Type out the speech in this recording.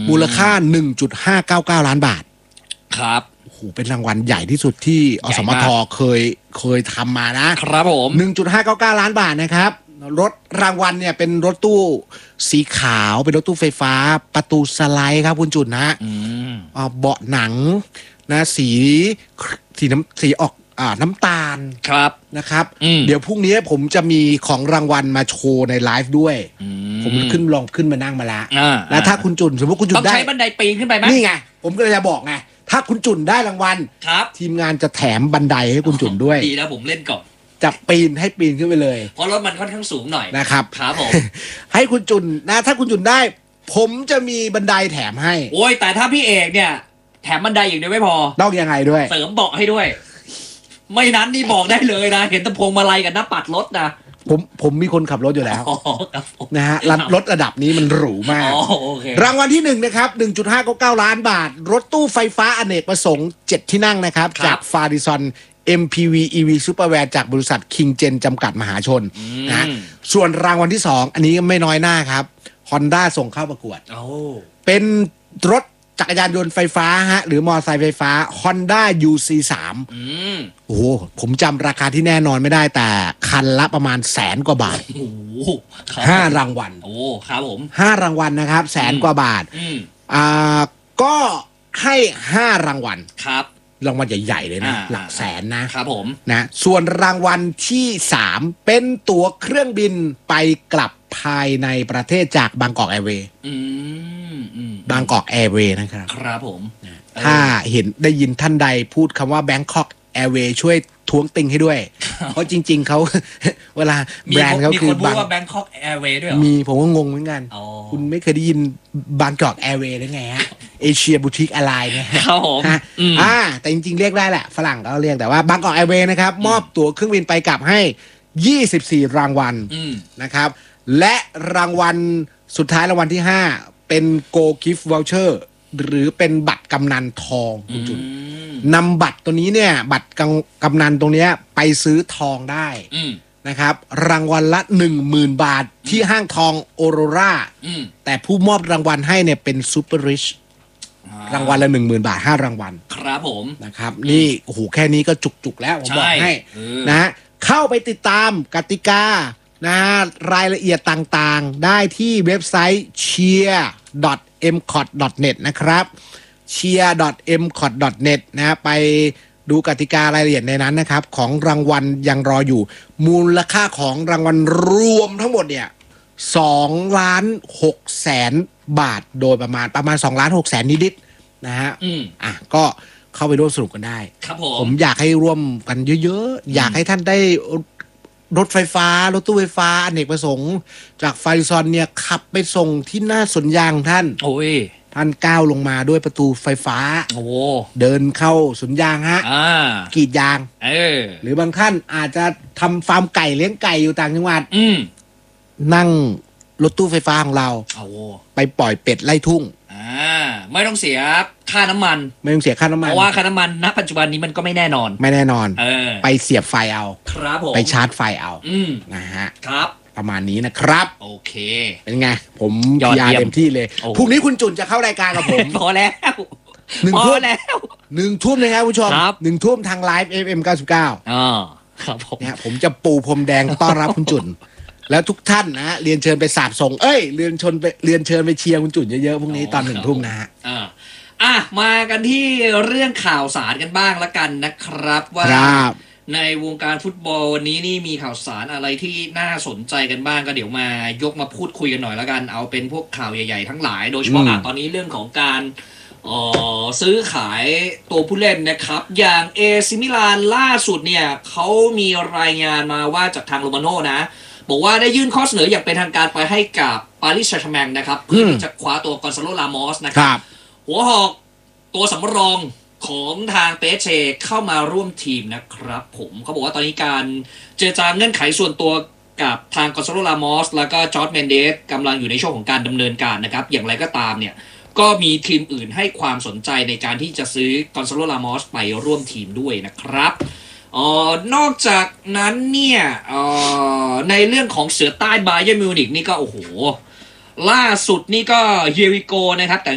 มูลค่า 1.599 ล้านบาทครับโอ้โหเป็นรางวัลใหญ่ที่สุดที่อสมทเคยทำมานะครับผม 1.599 ล้านบาทนะครับรถรางวัลเนี่ยเป็นรถตู้สีขาวเป็นรถตู้ไฟฟ้าประตูสไลด์ครับคุณจุนนะเบาะหนังนะสีออกน้ำตาลครับนะครับเดี๋ยวพรุ่งนี้ผมจะมีของรางวัลมาโชว์ในไลฟ์ด้วยผมลองขึ้นมานั่งมาแล้วถ้าคุณจุนสมมติคุณจุนได้ต้องใช้บันไดปีนขึ้นไปไหมนี่ไงผมก็เลยจะบอกไงถ้าคุณจุนได้รางวัลทีมงานจะแถมบันไดให้คุณจุนด้วยดีแล้วผมเล่นก่อนจะปีนขึ้นไปเลยเพราะรถมันค่อนข้างสูงหน่อยนะครับครับผมให้คุณจุนนะถ้าคุณจุนได้ผมจะมีบันไดแถมให้โอ้ยแต่ถ้าพี่เอกเนี่ยแถมบันไดอย่างเดียวไม่พอต้องยังไงด้วยเสริมเบาะให้ด้วยไม่นั้นนี่บอกได้เลยนะเห็นตะพวงมาลัยกับหน้าปัดรถนะผมมีคนขับรถอยู่แล้วนะฮะรถระดับนี้มันหรูมากรางวัลที่1นะครับ 1.599 ล้านบาทรถตู้ไฟฟ้าอเนกประสงค์7ที่นั่งนะครับจากฟาริซอนMPV EV Supervan จากบริษัท King Gen จำกัดมหาชนนะส่วนรางวัลที่2อันนี้ไม่น้อยหน้าครับ Honda ส่งเข้าประกวดเป็นรถจักรยานยนต์ไฟฟ้าฮะหรือมอเตอร์ไซค์ไฟฟ้า Honda UC3 โอ้โหผมจำราคาที่แน่นอนไม่ได้แต่คันละประมาณ100,000 กว่าบาท5 รางวัลโอ้ครับผม 5 รางวัลนะครับ100,000 กว่าบาทก็ให้5 รางวัลครับรางวัลใหญ่ๆเลยนะหลักแสนนะครับผมนะส่วนรางวัลที่3เป็นตั๋วเครื่องบินไปกลับภายในประเทศจากบางกอกแอร์เวย์บางกอกแอร์เวย์นะครับครับผมถ้าเห็นได้ยินท่านใดพูดคำว่า Bangkok Airways ช่วยท้วงติงให้ด้วยเพราะจริงๆเขาเวลาแบรนด์เขาคือมีคนพูดว่า Bangkok Airways ด้วยเหรอมีผมก็งงเหมือนกันคุณไม่เคยได้ยิน Bangkok Airways ได้ไงฮะเอเชียบูติกอะไรเนี่ยครับผมแต่จริงๆเรียกได้แหละฝรั่งเขาเรียกแต่ว่า Bangkok Airways นะครับมอบตั๋วเครื่องบินไปกลับให้24 รางวัลนะครับและรางวัลสุดท้ายรางวัลที่5เป็น Go Gift Voucher หรือเป็นบัตรกำนันทองคุณจุนนำบัตรตัวนี้เนี่ยบัตรกำนันตรงนี้ไปซื้อทองได้นะครับรางวัลละ 10,000 บาทที่ห้างทองโอโรราแต่ผู้มอบรางวัลให้เนี่ยเป็นซูเปอร์ริชรางวัลละ 10,000 บาท5 รางวัลครับผมนะครับนี่โอ้โหแค่นี้ก็จุกๆแล้วผมบอกให้นะเข้าไปติดตามกติกานะรายละเอียดต่างๆได้ที่เว็บไซต์ cheer.mcot.net นะครับ cheer.mcot.net นะไปดูกติการายละเอียดในนั้นนะครับของรางวัลยังรออยู่มูลค่าของรางวัลรวมทั้งหมดเนี่ย2,600,000 บาทโดยประมาณ2,600,000นิดๆนะฮะก็เข้าไปร่วมสนุกกันได้ครับผมอยากให้ร่วมกันเยอะๆอยากให้ท่านได้รถไฟฟ้ารถตู้ไฟฟ้าอเนกประสงค์จากฟาริซอนเนี่ยขับไปส่งที่หน้าสวนยางท่านท่านก้าวลงมาด้วยประตูไฟฟ้าเดินเข้าสวนยางฮะกรีดยางหรือบางท่านอาจจะทำฟาร์มไก่เลี้ยงไก่อยู่ต่างจังหวัดนั่งรถตู้ไฟฟ้าของเราไปปล่อยเป็ดไล่ทุ่งไม่ต้องเสียค่าน้ำมันเพราะว่าค่าน้ำมันณปัจจุบันนี้มันก็ไม่แน่นอนไปเสียบไฟเอาครับผมไปชาร์จไฟเอานะฮะครับประมาณนี้นะครับโอเคเป็นไงผมยาเต็มที่เลยพรุ่งนี้คุณจุนจะเข้ารายการกับผมพอแล้ว 1 ทุ่มแล้ว1 ทุ่มเลยครับคุณผู้ชม1 ทุ่มทางไลฟ์ FM 99 ครับผมเนี่ยผมจะปูพรมแดงต้อนรับคุณจุนแล้วทุกท่านนะเรียนเชิญไปสาบส่งเรียนเชิญไปเชียร์คุณจุนเยอะๆพรุ่งนี้ตอน1 ทุ่มนะฮะมากันที่เรื่องข่าวสารกันบ้างละกันนะครับว่าในวงการฟุตบอลวันนี้นี่มีข่าวสารอะไรที่น่าสนใจกันบ้างก็เดี๋ยวมายกมาพูดคุยกันหน่อยละกันเอาเป็นพวกข่าวใหญ่ๆทั้งหลายโดยเฉพาะตอนนี้เรื่องของการซื้อขายตัวผู้เล่นนะครับอย่างเอซิมิลานล่าสุดเนี่ยเขามีรายงานมาว่าจากทางโรมาโน่นะบอกว่าได้ยื่นข้อเสนออย่างเป็นทางการไปให้กับปารีสแซงต์แชร์แมงนะครับเพื่อที่จะคว้าตัวกอนซาโล รามอสนะครับหัวหอกตัวสำรองของทางเปเชเข้ามาร่วมทีมนะครับผมเขาบอกว่าตอนนี้การเจรจาเงื่อนไขส่วนตัวกับทางกอนซาโล รามอสแล้วก็จอร์จ เมนเดสกำลังอยู่ในช่วงของการดำเนินการนะครับอย่างไรก็ตามเนี่ยก็มีทีมอื่นให้ความสนใจในการที่จะซื้อกอนซาโล รามอสไปร่วมทีมด้วยนะครับนอกจากนั้นเนี่ยในเรื่องของเสือใต้บาเยิร์นมิวนิกนี่ก็โอ้โหล่าสุดนี่ก็เฮียริโกนะครับแต่